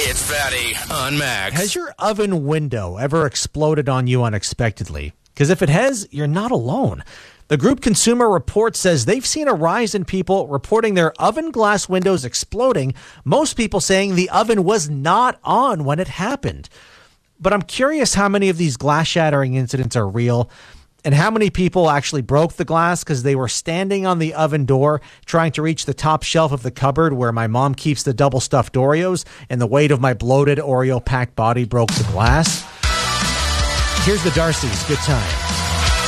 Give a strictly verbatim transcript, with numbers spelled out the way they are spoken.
It's Fatty on Max. Has your oven window ever exploded on you unexpectedly? Because if it has, you're not alone. The group Consumer Reports says they've seen a rise in people reporting their oven glass windows exploding, most people saying the oven was not on when it happened. But I'm curious how many of these glass shattering incidents are real and how many people actually broke the glass because they were standing on the oven door trying to reach the top shelf of the cupboard where my mom keeps the double stuffed Oreos, and the weight of my bloated Oreo-packed body broke the glass. Here's the Darcy's Good Time.